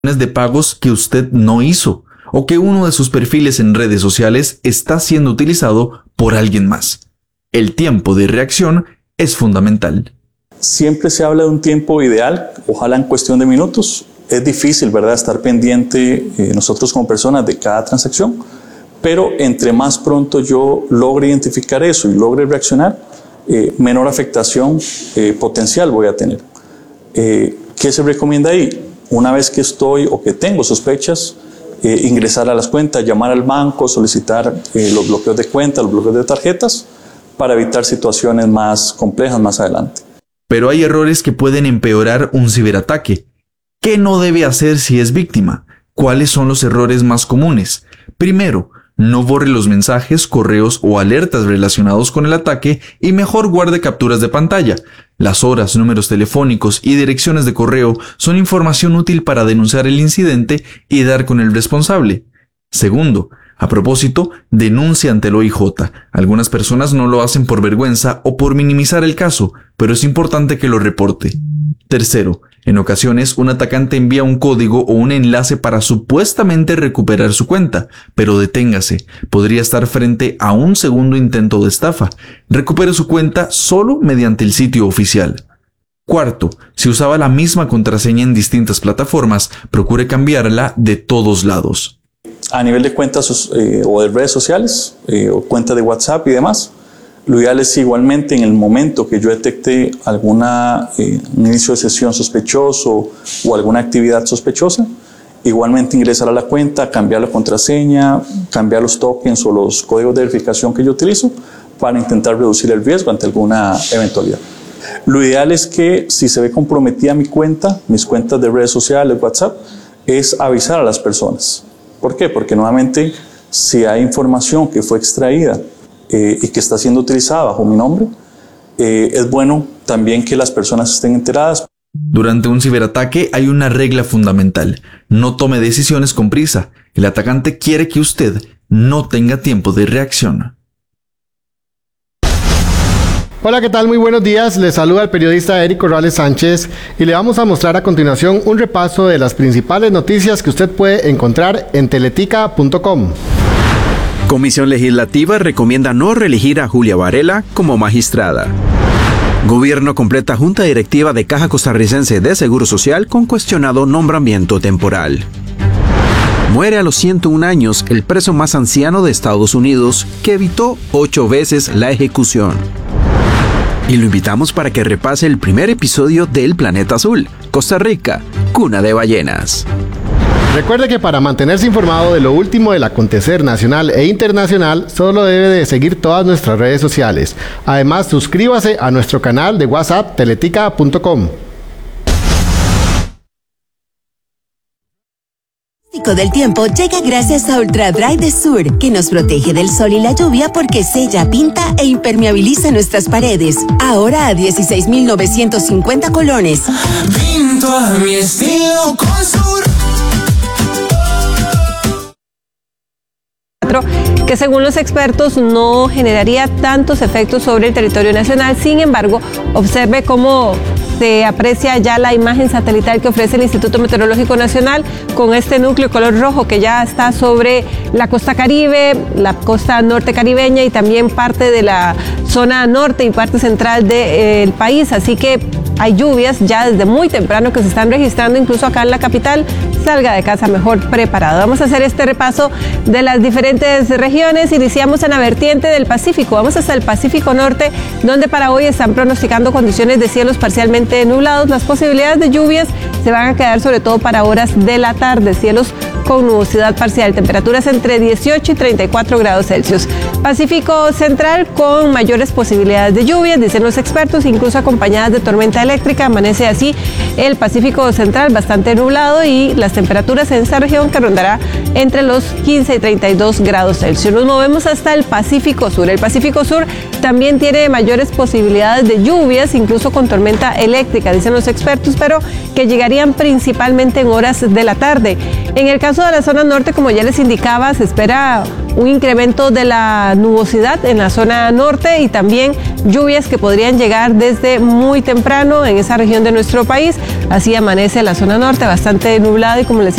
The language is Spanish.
de pagos que usted no hizo o que uno de sus perfiles en redes sociales está siendo utilizado por alguien más. El tiempo de reacción es fundamental. Siempre se habla de un tiempo ideal, ojalá en cuestión de minutos. Es difícil, ¿verdad?, estar pendiente nosotros como personas de cada transacción, pero entre más pronto yo logre identificar eso y logre reaccionar, menor afectación potencial voy a tener. ¿Qué se recomienda ahí? Una vez que estoy o que tengo sospechas, ingresar a las cuentas, llamar al banco, solicitar los bloqueos de cuentas, los bloqueos de tarjetas, para evitar situaciones más complejas más adelante. Pero hay errores que pueden empeorar un ciberataque. ¿Qué no debe hacer si es víctima? ¿Cuáles son los errores más comunes? Primero, no borre los mensajes, correos o alertas relacionados con el ataque y mejor guarde capturas de pantalla. Las horas, números telefónicos y direcciones de correo son información útil para denunciar el incidente y dar con el responsable. Segundo, a propósito, denuncia ante el OIJ. Algunas personas no lo hacen por vergüenza o por minimizar el caso, pero es importante que lo reporte. Tercero, en ocasiones un atacante envía un código o un enlace para supuestamente recuperar su cuenta, pero deténgase, podría estar frente a un segundo intento de estafa. Recupere su cuenta solo mediante el sitio oficial. Cuarto, si usaba la misma contraseña en distintas plataformas, procure cambiarla de todos lados. A nivel de cuentas o de redes sociales, o cuentas de WhatsApp y demás, lo ideal es igualmente en el momento que yo detecte un inicio de sesión sospechoso o alguna actividad sospechosa, igualmente ingresar a la cuenta, cambiar la contraseña, cambiar los tokens o los códigos de verificación que yo utilizo para intentar reducir el riesgo ante alguna eventualidad. Lo ideal es que si se ve comprometida mi cuenta, mis cuentas de redes sociales, WhatsApp, es avisar a las personas. ¿Por qué? Porque nuevamente, si hay información que fue extraída y que está siendo utilizada bajo mi nombre, es bueno también que las personas estén enteradas. Durante un ciberataque hay una regla fundamental. No tome decisiones con prisa. El atacante quiere que usted no tenga tiempo de reacción. Hola, ¿qué tal? Muy buenos días. Les saluda el periodista Eric Corrales Sánchez y le vamos a mostrar a continuación un repaso de las principales noticias que usted puede encontrar en teletica.com. Comisión Legislativa recomienda no reelegir a Julia Varela como magistrada. Gobierno completa junta directiva de Caja Costarricense de Seguro Social con cuestionado nombramiento temporal. Muere a los 101 años el preso más anciano de Estados Unidos que evitó 8 veces la ejecución. Y lo invitamos para que repase el primer episodio de El Planeta Azul, Costa Rica, cuna de ballenas. Recuerde que para mantenerse informado de lo último del acontecer nacional e internacional, solo debe de seguir todas nuestras redes sociales. Además, suscríbase a nuestro canal de WhatsApp teletica.com. Del tiempo llega gracias a Ultra Dry de Sur, que nos protege del sol y la lluvia porque sella, pinta e impermeabiliza nuestras paredes. Ahora a 16.950 colones. Pinto a mi estilo con Sur. Que según los expertos no generaría tantos efectos sobre el territorio nacional. Sin embargo, observe cómo se aprecia ya la imagen satelital que ofrece el Instituto Meteorológico Nacional con este núcleo color rojo que ya está sobre la costa caribe, la costa norte caribeña y también parte de la zona norte y parte central del país. Así que hay lluvias ya desde muy temprano que se están registrando incluso acá en la capital. Salga de casa mejor preparado. Vamos a hacer este repaso de las diferentes regiones. Iniciamos en la vertiente del Pacífico. Vamos hasta el Pacífico Norte, donde para hoy están pronosticando condiciones de cielos parcialmente nublados. Las posibilidades de lluvias se van a quedar sobre todo para horas de la tarde. Cielos con nubosidad parcial. Temperaturas entre 18 y 34 grados Celsius. Pacífico Central con mayores posibilidades de lluvias, dicen los expertos, incluso acompañadas de tormenta eléctrica. Amanece así el Pacífico Central bastante nublado y las temperaturas en esta región que rondará entre los 15 y 32 grados Celsius. Nos movemos hasta el Pacífico Sur. El Pacífico Sur también tiene mayores posibilidades de lluvias, incluso con tormenta eléctrica, dicen los expertos, pero que llegarían principalmente en horas de la tarde. En el caso de la zona norte, como ya les indicaba, se espera un incremento de la nubosidad en la zona norte y también lluvias que podrían llegar desde muy temprano en esa región de nuestro país. Así amanece la zona norte bastante nublada y como les